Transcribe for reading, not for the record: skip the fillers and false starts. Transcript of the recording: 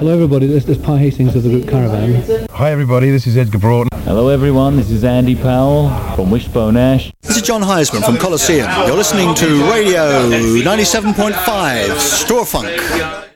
Hello everybody, this is Pi Hastings of the group Caravan. Hi everybody, this is Edgar Broughton. Hello everyone, this is Andy Powell from Wishbone Ash. This is John Heisman from Colosseum. You're listening to Radio 97.5 Storefunk.